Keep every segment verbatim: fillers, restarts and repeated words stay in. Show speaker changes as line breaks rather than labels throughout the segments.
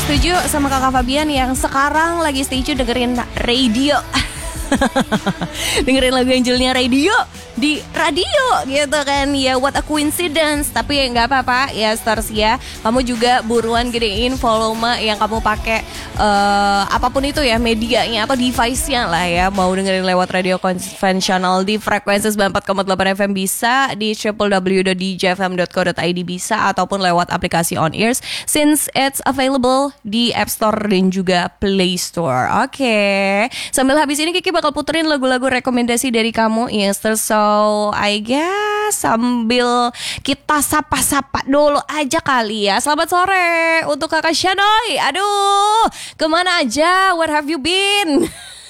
setuju sama Kakak Fabian yang sekarang lagi stay tune dengerin radio. Dengerin lagu Angelnya Radio di radio gitu kan. Ya what a coincidence. Tapi ya gak apa-apa ya Stars ya. Kamu juga buruan gedein volume yang kamu pakai uh, apapun itu ya medianya atau device-nya lah ya. Mau dengerin lewat radio konvensional di frekuensi sembilan puluh empat koma delapan F M bisa, di w w w dot d j f m dot co dot i d bisa, ataupun lewat aplikasi On Ears since it's available di App Store dan juga Play Store. Oke okay. Sambil habis ini Kiki bakal puterin lagu-lagu rekomendasi dari kamu Inster. So I guess sambil kita sapa-sapa dulu aja kali ya. Selamat sore untuk Kakak Shanoy. Aduh, kemana aja? Where have you been?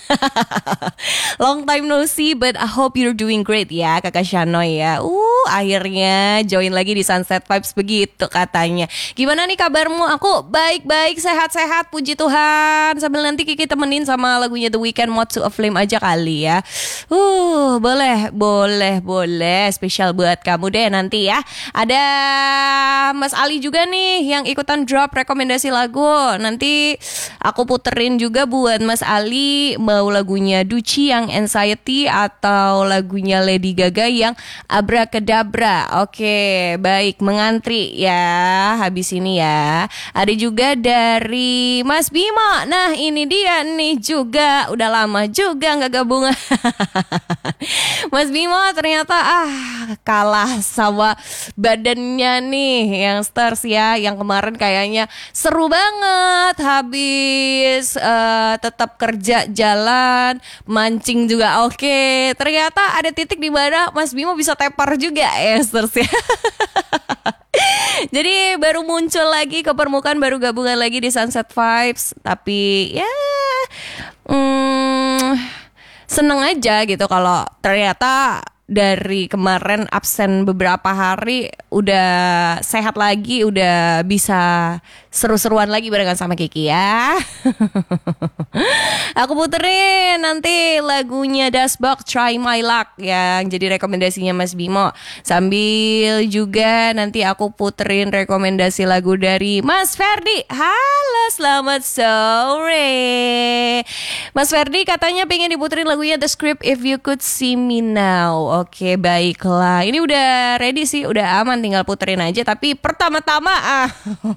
Long time no see, but I hope you're doing great ya Kakak Shanoy ya. Uh, akhirnya join lagi di Sunset Vibes begitu katanya. Gimana nih kabarmu? Aku baik-baik, sehat-sehat, puji Tuhan. Sambil nanti Kiki temenin sama lagunya The Weeknd, Moth to a Flame aja kali ya. Uh, boleh, boleh, boleh. Spesial buat kamu deh nanti ya. Ada Mas Ali juga nih yang ikutan drop rekomendasi lagu. Nanti aku puterin juga buat Mas Ali. Mau lagunya Duci yang Anxiety atau lagunya Lady Gaga yang Abracadabra. Oke, baik, mengantri ya habis ini ya. Ada juga dari Mas Bima. Nah ini dia nih juga. Udah lama juga gak gabung. Mas Bima ternyata ah kalah sama badannya nih yang Stars ya. Yang kemarin kayaknya seru banget. Habis uh, tetap kerja jalan, mancing juga oke. Okay. Ternyata ada titik di mana Mas Bimo bisa tepar juga ya Stars ya. Jadi baru muncul lagi ke permukaan, baru gabungan lagi di Sunset Vibes. Tapi ya hmm, seneng aja gitu kalau ternyata dari kemarin absen beberapa hari udah sehat lagi, udah bisa seru-seruan lagi barengan sama Kiki ya. Aku puterin nanti lagunya Dashbox Try My Luck yang jadi rekomendasinya Mas Bimo. Sambil juga nanti aku puterin rekomendasi lagu dari Mas Ferdi. Halo, selamat sore. Mas Ferdi katanya pengen diputerin lagunya The Script If You Could See Me Now. Oke, baiklah. Ini udah ready sih, udah aman, tinggal puterin aja. Tapi pertama-tama ah